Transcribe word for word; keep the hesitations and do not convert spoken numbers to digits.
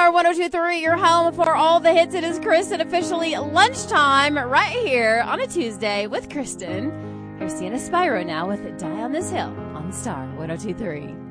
Star one oh two point three, your home for all the hits. It is Kristen, officially lunchtime right here on a Tuesday with Kristen. Here's Sienna Spyro now with Die on This Hill on Star one oh two point three.